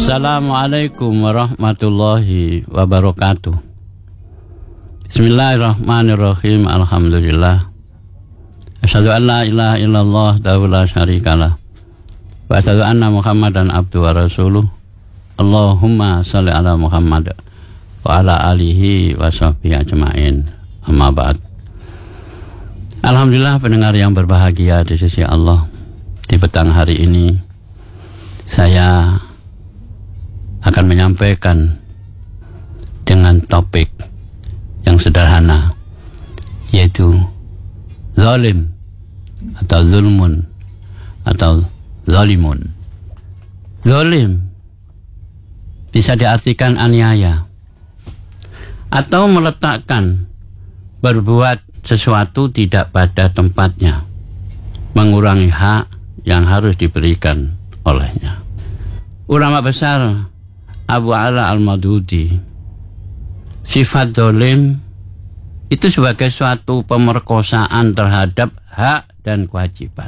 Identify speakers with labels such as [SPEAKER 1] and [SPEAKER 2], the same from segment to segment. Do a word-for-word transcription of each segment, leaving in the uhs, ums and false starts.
[SPEAKER 1] Assalamualaikum warahmatullahi wabarakatuh. Bismillahirrahmanirrahim. Alhamdulillah. Asyhadu an la ilaha illallah wahdahu la syarikalah. Wa asyhadu anna Muhammadan abduhu wa rasuluh. Allahumma shalli ala Muhammad wa ala alihi wa sahbihi ajma'in. Amma ba'd. Alhamdulillah pendengar yang berbahagia di sisi Allah. Di petang hari ini saya akan menyampaikan dengan topik yang sederhana, yaitu zalim atau zulmun atau zalimun. Zalim bisa diartikan aniaya atau meletakkan berbuat sesuatu tidak pada tempatnya, mengurangi hak yang harus diberikan olehnya. Ulama besar Abu Ala Al-Madudi, sifat zalim itu sebagai suatu pemerkosaan terhadap hak dan kewajiban.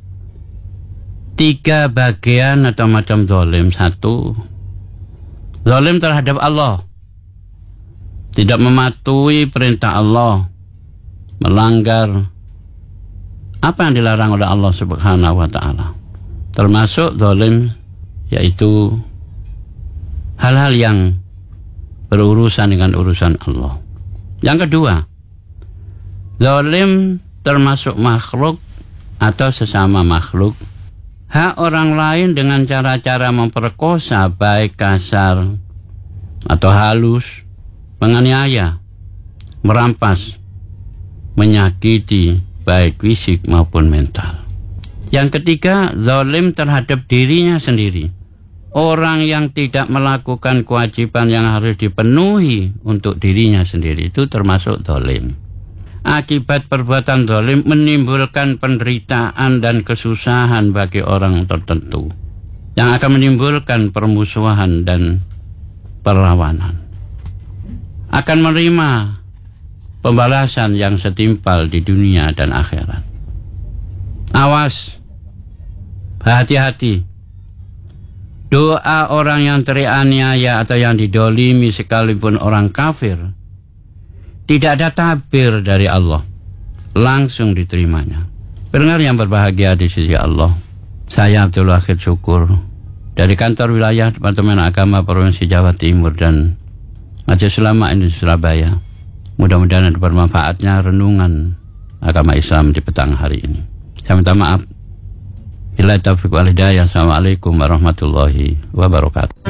[SPEAKER 1] Tiga bagian atau macam zalim. Satu, zalim terhadap Allah, tidak mematuhi perintah Allah, melanggar apa yang dilarang oleh Allah Subhanahu wa ta'ala. Termasuk zalim yaitu hal-hal yang berurusan dengan urusan Allah. Yang kedua, zalim termasuk makhluk atau sesama makhluk. Hak orang lain dengan cara-cara memperkosa, baik kasar atau halus, menganiaya, merampas, menyakiti, baik fisik maupun mental. Yang ketiga, zalim terhadap dirinya sendiri. Orang yang tidak melakukan kewajiban yang harus dipenuhi untuk dirinya sendiri itu termasuk zalim. Akibat perbuatan zalim menimbulkan penderitaan dan kesusahan bagi orang tertentu, yang akan menimbulkan permusuhan dan perlawanan. Akan menerima pembalasan yang setimpal di dunia dan akhirat. Awas, hati-hati. Doa orang yang teraniaya atau yang didolimi sekalipun orang kafir, tidak ada tabir dari Allah, langsung diterimanya. Pendengar yang berbahagia di sisi Allah, saya Abdul Wahid Syukur dari kantor wilayah Departemen Agama Provinsi Jawa Timur dan Majelis Ulama Indonesia Surabaya. Mudah-mudahan ada bermanfaatnya renungan agama Islam di petang hari ini. Saya minta maaf. Billahi taufiq wal hidayah. Assalamualaikum warahmatullahi wabarakatuh.